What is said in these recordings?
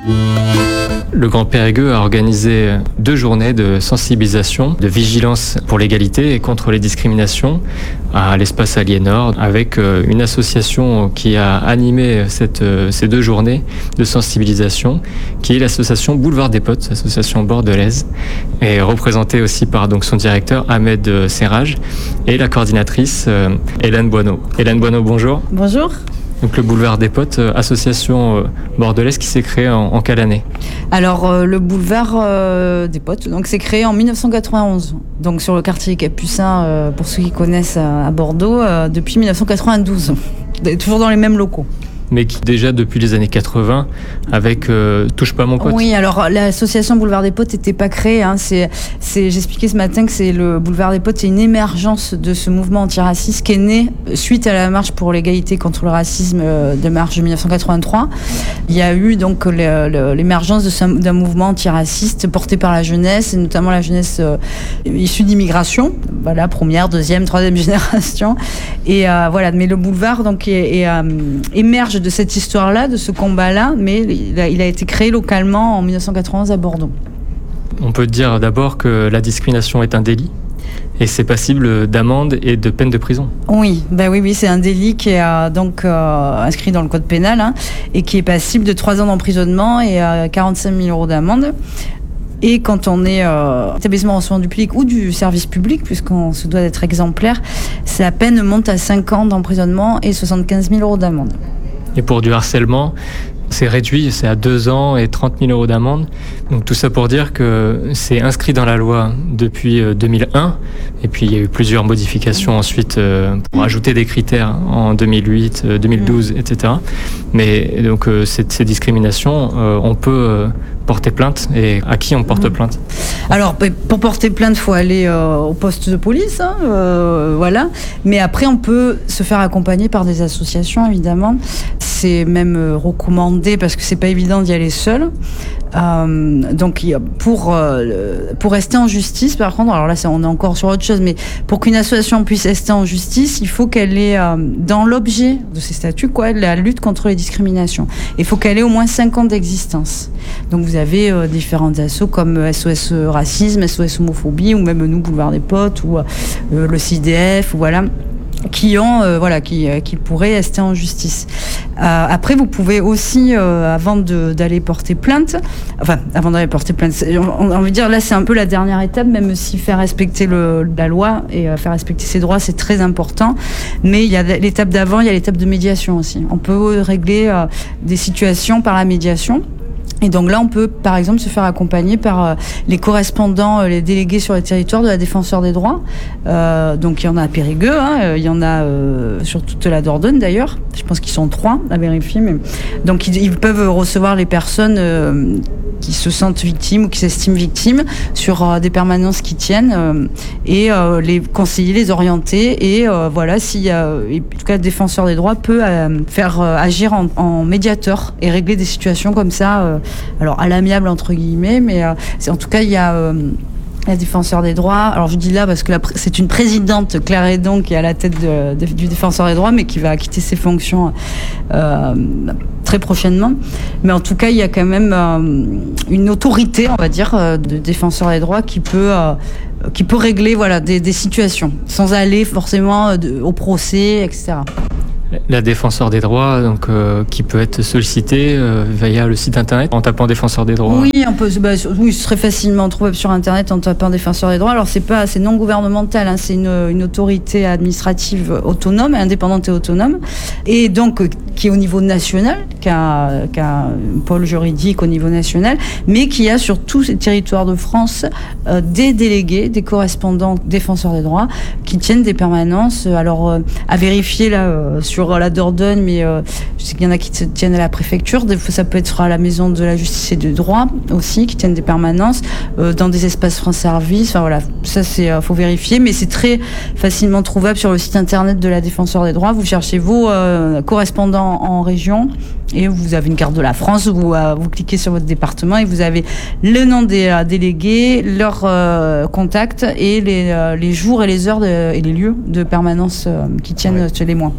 Le Grand Périgueux a organisé 2 journées de sensibilisation, de vigilance pour l'égalité et contre les discriminations à l'espace Aliénor, avec une association qui a animé ces 2 journées de sensibilisation, qui est l'association Boulevard des Potes, association bordelaise, et représentée aussi par donc son directeur Ahmed Serraj et la coordinatrice Hélène Boineau. Hélène Boineau, bonjour. Bonjour. Donc le Boulevard des Potes, association bordelaise qui s'est créée en quelle année ? Alors le Boulevard des Potes, donc c'est créé en 1991, donc sur le quartier Capucin, pour ceux qui connaissent à Bordeaux, depuis 1992, toujours dans les mêmes locaux. Mais qui déjà depuis les années 80 avec Touche pas mon pote. Oui, alors l'association Boulevard des Potes n'était pas créée. J'expliquais ce matin que c'est le Boulevard des Potes, c'est une émergence de ce mouvement antiraciste qui est né suite à la marche pour l'égalité contre le racisme de mars 1983. Il y a eu donc l'émergence d'un mouvement antiraciste porté par la jeunesse, et notamment la jeunesse issue d'immigration, voilà, première, deuxième, troisième génération. Et voilà, mais le boulevard donc émerge de cette histoire-là, de ce combat-là, mais il a été créé localement en 1991 à Bordeaux. On peut dire d'abord que la discrimination est un délit et c'est passible d'amende et de peine de prison. Oui, c'est un délit qui est inscrit dans le code pénal et qui est passible de 3 ans d'emprisonnement et 45 000 euros d'amende. Et quand on est établissement en soins du public ou du service public, puisqu'on se doit d'être exemplaire, la peine monte à 5 ans d'emprisonnement et 75 000 euros d'amende. Et pour du harcèlement, c'est réduit, c'est à 2 ans et 30 000 euros d'amende. Donc tout ça pour dire que c'est inscrit dans la loi depuis 2001. Et puis il y a eu plusieurs modifications ensuite pour ajouter des critères en 2008, 2012, etc. Mais donc ces discriminations, on peut porter plainte. Et à qui on porte plainte ? Alors pour porter plainte, il faut aller au poste de police, voilà. Mais après, on peut se faire accompagner par des associations, évidemment. C'est même recommandé parce que c'est pas évident d'y aller seul. Donc pour rester en justice, par contre, alors là on est encore sur autre chose, mais pour qu'une association puisse rester en justice, il faut qu'elle ait dans l'objet de ses statuts la lutte contre les discriminations. Il faut qu'elle ait au moins 5 ans d'existence. Donc vous avez différentes assos comme SOS Racisme, SOS Homophobie, ou même nous, Boulevard des Potes, ou le CIDF, ou voilà, qui pourraient rester en justice. Après, vous pouvez aussi, avant d'aller porter plainte, on veut dire là, c'est un peu la dernière étape, même si faire respecter la loi et faire respecter ses droits, c'est très important. Mais il y a l'étape d'avant, il y a l'étape de médiation aussi. On peut régler des situations par la médiation. Et donc là, on peut, par exemple, se faire accompagner par les correspondants, les délégués sur les territoires de la Défenseure des droits. Donc il y en a à Périgueux, il y en a sur toute la Dordogne d'ailleurs. Je pense qu'ils sont 3 à vérifier. Mais... Donc ils peuvent recevoir les personnes qui se sentent victimes ou qui s'estiment victimes sur des permanences qui tiennent et les conseiller, les orienter. Et voilà, si en tout cas, le Défenseur des droits peut faire agir en médiateur et régler des situations comme ça. Alors à l'amiable entre guillemets, mais en tout cas il y a la Défenseur des droits. Alors je dis là parce que c'est une présidente, Claire Hédon, qui est à la tête du Défenseur des droits, mais qui va quitter ses fonctions très prochainement. Mais en tout cas il y a quand même une autorité, on va dire, de Défenseur des droits qui peut régler des situations sans aller forcément au procès, etc. La Défenseur des droits, donc qui peut être sollicitée via le site internet en tapant Défenseur des droits. Oui, ce serait facilement trouvable sur internet en tapant Défenseur des droits. Alors c'est non gouvernemental, c'est une autorité administrative autonome, indépendante et autonome, et donc qui est au niveau national, qui a un pôle juridique au niveau national, mais qui a sur tous les territoires de France des délégués, des correspondants Défenseurs des droits qui tiennent des permanences. Alors à vérifier là sur la Dordogne, mais je sais qu'il y en a qui tiennent à la préfecture. Des fois, ça peut être à la maison de la justice et du droit aussi, qui tiennent des permanences dans des espaces France Service. Enfin voilà, ça faut vérifier, mais c'est très facilement trouvable sur le site internet de la Défenseur des droits. Vous cherchez vos correspondants en région et vous avez une carte de la France. Vous cliquez sur votre département et vous avez le nom des délégués, leurs contacts et les jours et les heures et les lieux de permanence qui tiennent chez les mois.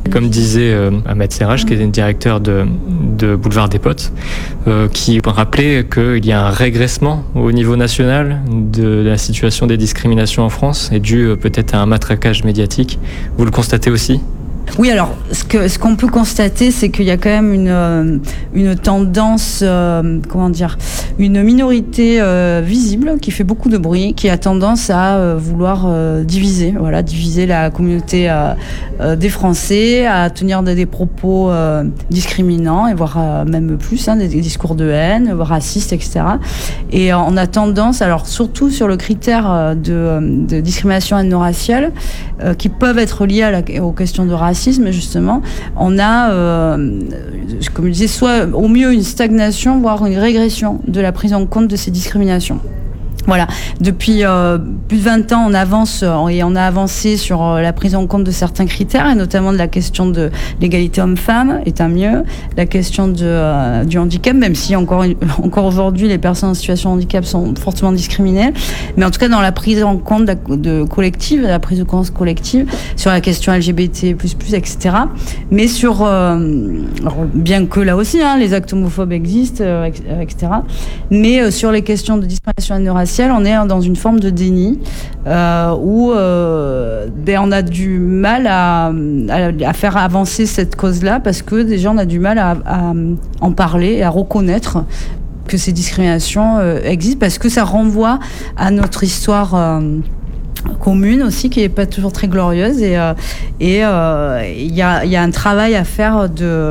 Comme disait Ahmed Serraj, qui est le directeur de Boulevard des Potes, qui rappelait qu'il y a un régressement au niveau national de la situation des discriminations en France, et dû peut-être à un matraquage médiatique. Vous le constatez aussi ? Oui, alors ce qu'on peut constater, c'est qu'il y a quand même une tendance, une minorité visible qui fait beaucoup de bruit, qui a tendance à vouloir diviser la communauté des Français, à tenir des propos discriminants et voire même plus, des discours de haine, racistes, etc. Et on a tendance, alors surtout sur le critère de discrimination ethno-raciale, qui peuvent être liés aux questions de racisme, justement, on a, comme je disais, soit au mieux une stagnation, voire une régression de la prise en compte de ces discriminations. Voilà, depuis plus de 20 ans, on avance et on a avancé sur la prise en compte de certains critères, et notamment de la question de l'égalité homme-femme est un mieux, la question du handicap, même si encore aujourd'hui les personnes en situation de handicap sont fortement discriminées, mais en tout cas dans la prise en compte de collective, la prise de conscience collective sur la question LGBT++, etc. Mais sur, bien que là aussi, les actes homophobes existent, etc. Mais sur les questions de discrimination ethno-raciale, on est dans une forme de déni où on a du mal à faire avancer cette cause-là, parce que déjà on a du mal à en parler et à reconnaître que ces discriminations existent, parce que ça renvoie à notre histoire commune aussi, qui est pas toujours très glorieuse, et il y a un travail à faire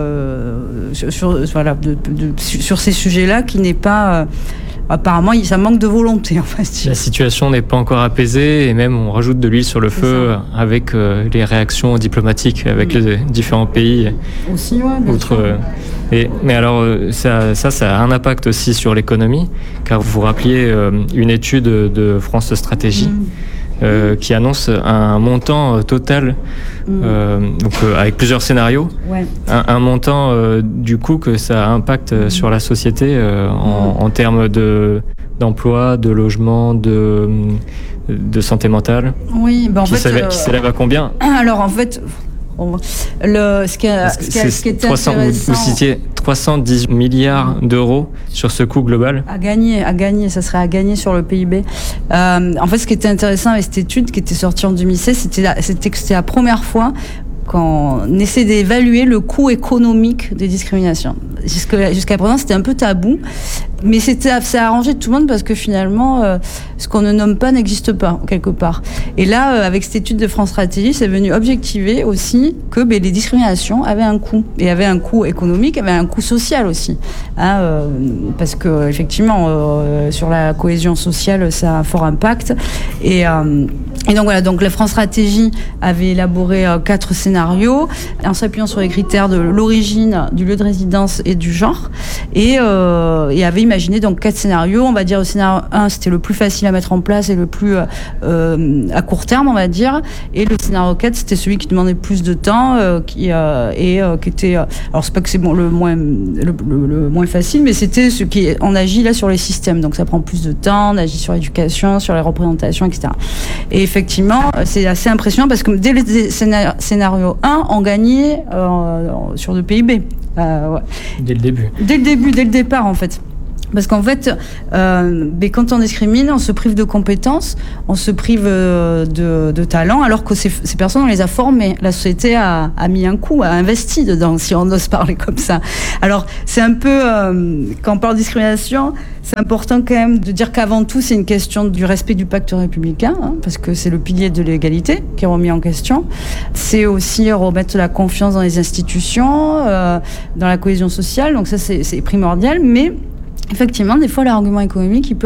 sur ces sujets-là qui n'est pas apparemment, ça manque de volonté, en fait. La situation n'est pas encore apaisée, et même on rajoute de l'huile sur le feu avec les réactions diplomatiques avec les différents pays. Aussi, ouais. Mais alors, ça a un impact aussi sur l'économie, car vous rappeliez une étude de France Stratégie qui annonce un montant total, avec plusieurs scénarios, un montant du coup que ça impacte sur la société en termes d'emploi, de logement, de santé mentale. Oui, qui s'élève à combien ? Alors en fait, ce qui est intéressant, vous citiez 310 milliards d'euros sur ce coût global. À gagner, ça serait à gagner sur le PIB. En fait, ce qui était intéressant avec cette étude qui était sortie en 2016, c'était que c'était la première fois qu'on essaie d'évaluer le coût économique des discriminations. Jusqu'à présent, c'était un peu tabou, mais ça a arrangé tout le monde, parce que finalement, ce qu'on ne nomme pas n'existe pas, quelque part. Et là, avec cette étude de France Stratégie, c'est venu objectiver aussi que les discriminations avaient un coût, et avaient un coût économique, avaient un coût social aussi, parce que effectivement, sur la cohésion sociale, ça a un fort impact. Et donc voilà, donc la France Stratégie avait élaboré 4 scénarios en s'appuyant sur les critères de l'origine, du lieu de résidence et du genre, et avait imaginé donc 4 scénarios. On va dire, le scénario 1, c'était le plus facile à mettre en place et le plus à court terme, on va dire, et le scénario 4, c'était celui qui demandait plus de temps, qui était, alors c'est pas que c'est le moins facile, mais c'était ce qui on agit là sur les systèmes, donc ça prend plus de temps, on agit sur l'éducation, sur les représentations, etc. Et effectivement, c'est assez impressionnant, parce que dès le scénario 1, on gagnait sur le PIB. Dès le début. Dès le départ, en fait. Parce qu'en fait, quand on discrimine, on se prive de compétences, on se prive de talent, alors que ces personnes, on les a formées. La société a mis un coup, a investi dedans, si on ose parler comme ça. Alors, c'est un peu, quand on parle de discrimination, c'est important quand même de dire qu'avant tout, c'est une question du respect du pacte républicain, parce que c'est le pilier de l'égalité qui est remis en question. C'est aussi remettre la confiance dans les institutions, dans la cohésion sociale, donc ça, c'est primordial, mais effectivement, des fois, l'argument économique, il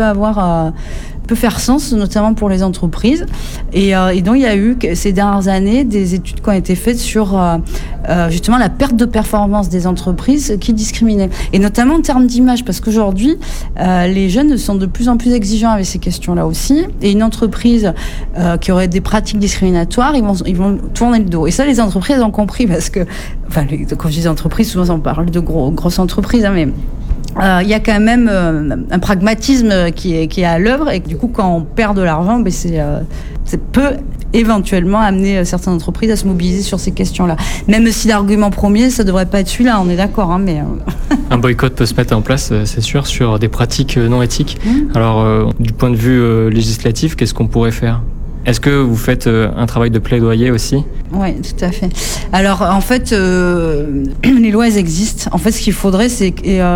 peut faire sens, notamment pour les entreprises. Et donc, il y a eu, ces dernières années, des études qui ont été faites sur justement la perte de performance des entreprises qui discriminaient. Et notamment en termes d'image, parce qu'aujourd'hui, les jeunes sont de plus en plus exigeants avec ces questions-là aussi. Et une entreprise qui aurait des pratiques discriminatoires, ils vont tourner le dos. Et ça, les entreprises ont compris, parce que, quand je dis entreprises, souvent on parle de grosses entreprises, mais il y a quand même un pragmatisme qui est à l'œuvre, et du coup, quand on perd de l'argent, c'est peu éventuellement amener certaines entreprises à se mobiliser sur ces questions-là. Même si l'argument premier, ça devrait pas être celui-là, on est d'accord, hein, mais... Un boycott peut se mettre en place, c'est sûr, sur des pratiques non éthiques. Alors, du point de vue législatif, qu'est-ce qu'on pourrait faire ? Est-ce que vous faites un travail de plaidoyer aussi ? Oui, tout à fait. Alors, en fait, les lois, elles existent. En fait, ce qu'il faudrait, c'est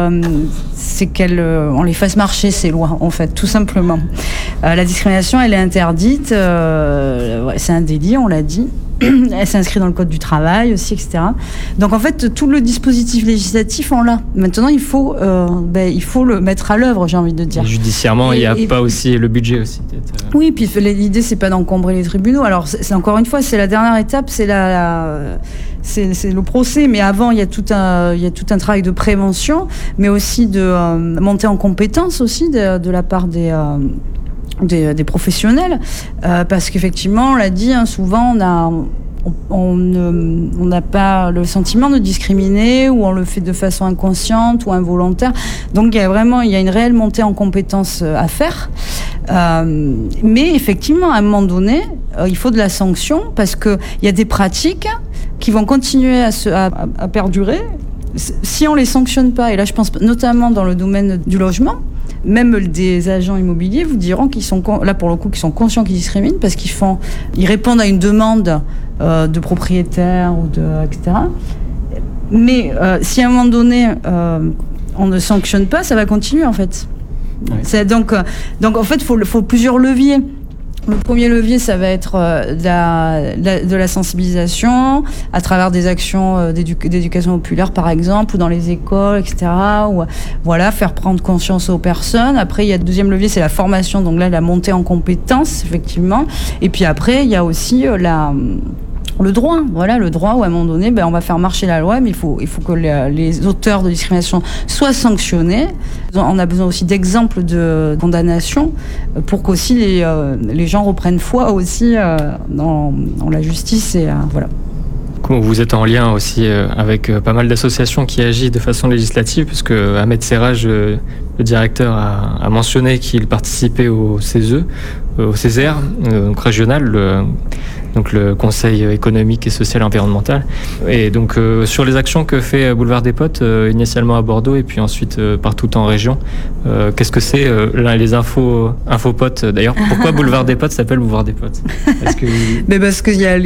qu'on les fasse marcher, ces lois, en fait, tout simplement. La discrimination, elle est interdite. C'est un délit, on l'a dit. Elle s'inscrit dans le code du travail aussi, etc. Donc en fait, tout le dispositif législatif, on l'a. Maintenant, il faut le mettre à l'œuvre, j'ai envie de dire. Et judiciairement, il n'y a pas aussi le budget aussi. Oui, puis l'idée, c'est pas d'encombrer les tribunaux. Alors, c'est encore une fois, c'est la dernière étape, c'est c'est le procès. Mais avant, il y a tout un travail de prévention, mais aussi de montée en compétence aussi de la part des professionnels, parce qu'effectivement, on l'a dit, hein, souvent on n'a pas le sentiment de discriminer, ou on le fait de façon inconsciente ou involontaire. Donc il y a une réelle montée en compétences à faire. Mais effectivement, à un moment donné, il faut de la sanction, parce qu'il y a des pratiques qui vont continuer à perdurer si on les sanctionne pas. Et là, je pense notamment dans le domaine du logement. Même des agents immobiliers vous diront qu'ils sont là pour le coup, qu'ils sont conscients qu'ils discriminent, parce ils répondent à une demande de propriétaire ou etc. Mais si à un moment donné on ne sanctionne pas, ça va continuer en fait. Ouais. Donc en fait, faut plusieurs leviers. Le premier levier, ça va être de la sensibilisation à travers des actions d'éducation populaire, par exemple, ou dans les écoles, etc. Ou voilà, faire prendre conscience aux personnes. Après, il y a le deuxième levier, c'est la formation. Donc là, la montée en compétences, effectivement. Et puis après, il y a aussi le droit, le droit où à un moment donné, on va faire marcher la loi, mais il faut que les auteurs de discrimination soient sanctionnés. On a besoin aussi d'exemples de condamnation pour qu'aussi les gens reprennent foi aussi dans la justice et voilà. Vous êtes en lien aussi avec pas mal d'associations qui agissent de façon législative, puisque Ahmed Serraj, le directeur, a mentionné qu'il participait au CESE, au Césaire, donc régional, donc le Conseil économique et social et environnemental. Et donc sur les actions que fait Boulevard des Potes, initialement à Bordeaux et puis ensuite partout en région, qu'est-ce que c'est les infopotes d'ailleurs? Pourquoi Boulevard des Potes s'appelle Boulevard des Potes? Mais parce qu'il y a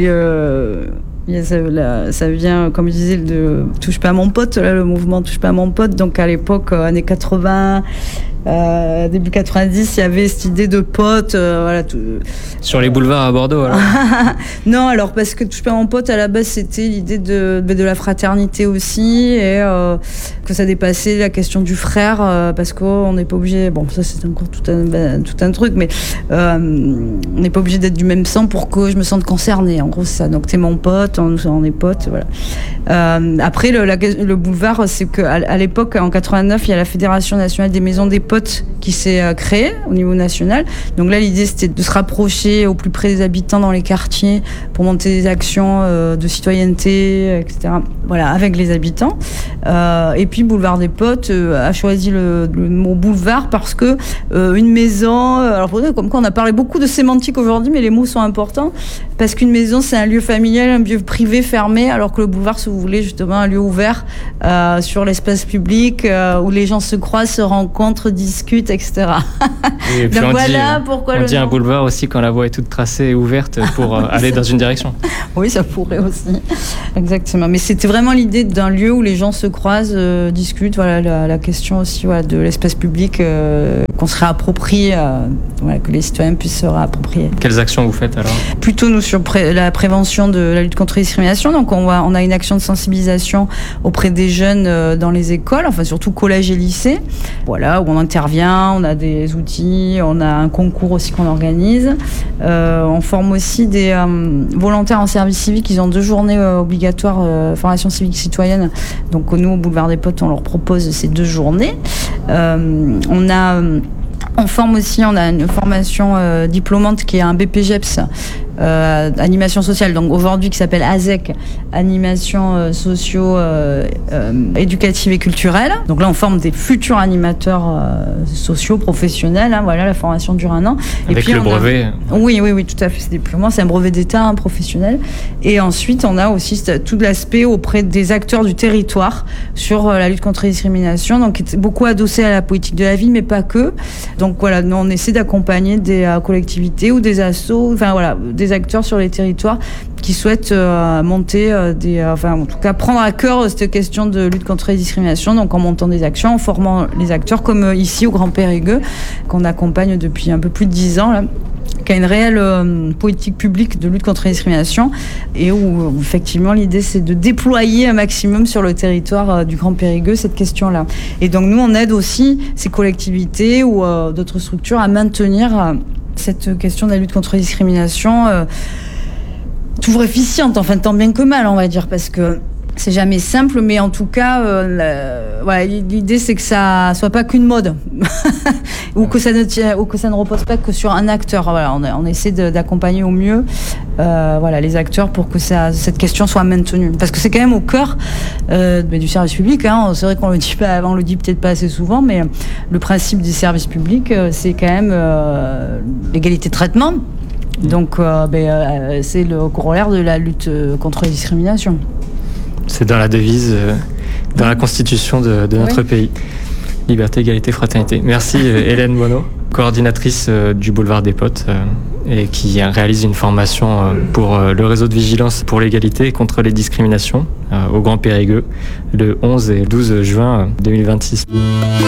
ça vient, comme je disais, de Touche pas à mon pote, le mouvement Touche pas à mon pote. Donc à l'époque, années 80, début 90, il y avait cette idée de pote. Sur les boulevards à Bordeaux, alors? Non, alors parce que Touche pas à mon pote, à la base, c'était l'idée de la fraternité aussi, et que ça dépassait la question du frère, parce qu'on n'est pas obligé. Bon, ça c'est encore tout un truc, mais on n'est pas obligé d'être du même sang pour que je me sente concernée. En gros, c'est ça. Donc t'es mon pote. On est potes, voilà. Après, le boulevard, c'est qu'à l'époque, en 89, il y a la Fédération nationale des maisons des potes qui s'est créée au niveau national. Donc là, l'idée, c'était de se rapprocher au plus près des habitants dans les quartiers pour monter des actions de citoyenneté, etc. Voilà, avec les habitants. Et puis, Boulevard des Potes a choisi le mot boulevard parce que une maison... alors, comme quoi, on a parlé beaucoup de sémantique aujourd'hui, mais les mots sont importants. Parce qu'une maison, c'est un lieu familial, un lieu privé fermé, alors que le boulevard, si vous voulez, justement, un lieu ouvert sur l'espace public où les gens se croisent, se rencontrent, discutent, etc. Et puis donc voilà pourquoi on dit un boulevard aussi quand la voie est toute tracée et ouverte pour aller dans une direction. Oui, ça pourrait aussi. Exactement. Mais c'était vraiment l'idée d'un lieu où les gens se croisent, discutent. Voilà, la question aussi de l'espace public qu'on se réapproprie, que les citoyens puissent se réapproprier. Quelles actions vous faites alors? Plutôt nous sur la prévention de la lutte contre les discriminations. Donc on a une action de sensibilisation auprès des jeunes dans les écoles, enfin surtout collège et lycée. Voilà, où on intervient, on a des outils, on a un concours aussi qu'on organise. On forme aussi des volontaires en service civique. Ils ont 2 journées obligatoires formation civique citoyenne. Donc nous, au Boulevard des Potes, on leur propose ces 2 journées. On forme aussi, on a une formation diplômante qui est un BPGEPS, animation sociale, donc aujourd'hui qui s'appelle ASEC, animation socio-éducative et culturelle. Donc là, on forme des futurs animateurs sociaux, professionnels. Voilà, la formation dure 1 an. Avec et puis, le brevet. Oui, tout à fait. C'est diplômant, c'est un brevet d'État, professionnel. Et ensuite, on a aussi tout l'aspect auprès des acteurs du territoire sur la lutte contre les discriminations, donc qui est beaucoup adossé à la politique de la ville, mais pas que. Donc voilà, nous on essaie d'accompagner des collectivités ou des assos, des acteurs sur les territoires qui souhaitent monter en tout cas prendre à cœur cette question de lutte contre les discriminations, donc en montant des actions, en formant les acteurs, comme ici au Grand Périgueux, qu'on accompagne depuis un peu plus de 10 ans, là, qui a une réelle politique publique de lutte contre les discriminations et où effectivement l'idée c'est de déployer un maximum sur le territoire du Grand Périgueux cette question-là. Et donc nous on aide aussi ces collectivités ou d'autres structures à maintenir cette question de la lutte contre les discriminations toujours efficiente, enfin tant bien que mal on va dire, parce que c'est jamais simple, mais en tout cas, l'idée c'est que ça soit pas qu'une mode, ou que ça ne repose pas que sur un acteur. Voilà, on essaie d'accompagner au mieux, les acteurs pour que cette question soit maintenue, parce que c'est quand même au cœur du service public. C'est vrai qu'on le dit pas, on le dit peut-être pas assez souvent, mais le principe du service public, c'est quand même l'égalité de traitement. Donc, c'est le corollaire de la lutte contre les discriminations. C'est dans la devise, dans la constitution de notre pays. Liberté, égalité, fraternité. Merci Hélène Bonneau, coordinatrice du Boulevard des Potes et qui réalise une formation pour le réseau de vigilance pour l'égalité et contre les discriminations au Grand Périgueux le 11 et 12 juin 2026.